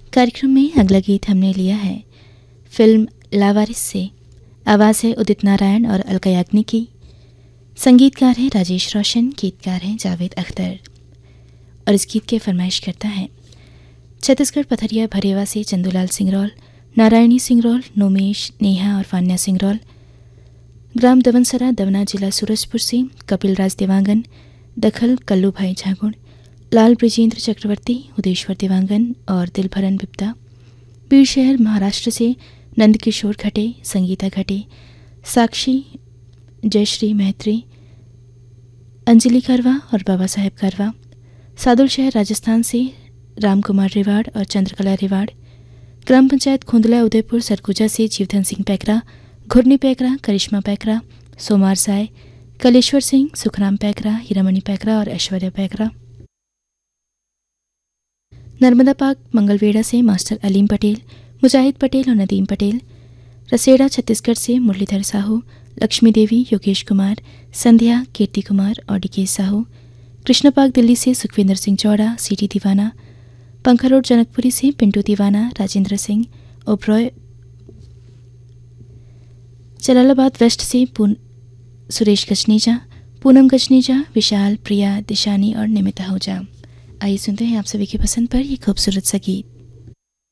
कार्यक्रम में अगला गीत हमने लिया है फिल्म लावारिस से। आवाज़ है उदित नारायण और अलका याग्निक की। संगीतकार हैं राजेश रोशन, गीतकार हैं जावेद अख्तर। और इस गीत के फरमाइश करता है छत्तीसगढ़ पथरिया भरेवा से चंदूलाल सिंगरौल, नारायणी सिंगरौल, नोमेश, नेहा और फान्या सिंगरौल। ग्राम दवनसरा, दवना, जिला सूरजपुर से कपिल राज देवांगन, दखल कल्लू भाई झागुड़, लाल ब्रिजेंद्र चक्रवर्ती, उदेश्वर देवांगन और दिलभरन बिप्ता। बीर शहर महाराष्ट्र से नंदकिशोर घटे, संगीता घटे, साक्षी, जयश्री मैत्री, अंजलि करवा और बाबा साहेब करवा। सादुल शहर राजस्थान से राम कुमार रेवाड़ और चंद्रकला रेवाड़। ग्राम पंचायत खोंदला उदयपुर सरगुजा से जीवधन सिंह पैकरा, घुरनी पैकरा, करिश्मा पैकरा, सोमार साय, कलेश्वर सिंह, सुखराम पैकरा, हीरामणि पैकरा और ऐश्वर्या पैकरा। नर्मदा पाक मंगलवेड़ा से मास्टर अलीम पटेल, मुजाहिद पटेल और नदीम पटेल। रसेड़ा छत्तीसगढ़ से मुरलीधर साहू, लक्ष्मी देवी, योगेश कुमार, संध्या, कीर्ति कुमार और डीकेश साहू। कृष्ण पाक दिल्ली से सुखविंदर सिंह चौड़ा, सीटी दीवाना। पंखा रोड जनकपुरी से पिंटू दीवाना, राजेंद्र सिंह, ओब्रॉय। जलालाबाद वेस्ट से सुरेश गजनेजा, पूनम गजनेजा, विशाल, प्रिया, दिशानी और निमिता आहूजा। आइए सुनते हैं आप सभी की पसंद पर ये खूबसूरत सा गीत।